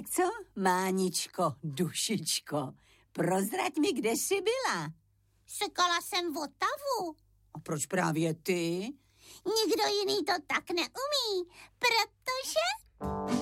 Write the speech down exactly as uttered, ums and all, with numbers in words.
Tak co, Máničko, dušičko, prozrať mi, kde jsi byla? Sekala jsem Vltavu. A proč právě ty? Nikdo jiný to tak neumí, protože...